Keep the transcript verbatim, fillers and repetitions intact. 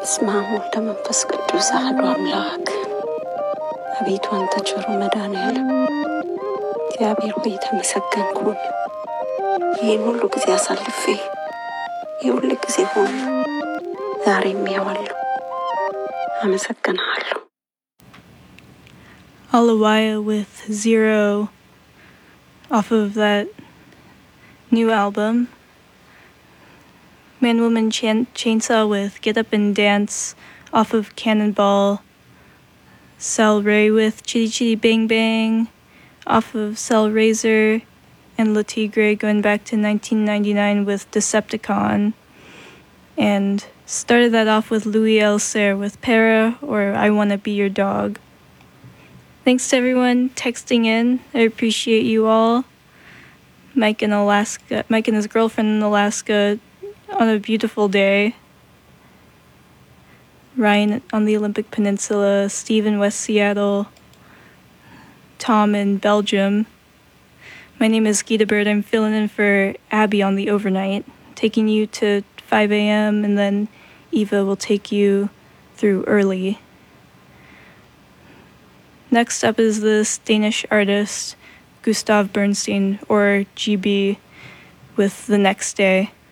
በስመ አብ ወወልድ ወመንፈስ ቅዱስ አሐዱ አምላክ። አቤቱ አንተ ቸሩ መድኃኔዓለም እግዚአብሔር ሆይ ተመሰገንክ ሁን። ይህን ሁሉ ጊዜ አሳልፌ ይህ ሁሉ ጊዜ ሆኖ ዛሬም ይኸዋለሁ። አመሰግንሃለሁ። Alawaya with Zero off of that new album. Man Woman Chain- Chainsaw with Get Up and Dance off of Cannonball. Cell Ray with Chitty Chitty Bang Bang off of Cell Razor. And La Tigre going back to nineteen ninety-nine with Decepticon. And started that off with Louis Elser with Para or I Wanna Be Your Dog. Thanks to everyone texting in. I appreciate you all. Mike in Alaska, Mike and his girlfriend in Alaska on a beautiful day. Ryan on the Olympic Peninsula, Steve in West Seattle, Tom in Belgium. My name is Gita Bird. I'm filling in for Abby on the overnight, taking you to five a.m. and then Eva will take you through early. Next up is this Danish artist, Gustav Bernstein, or G B, with The Next Day.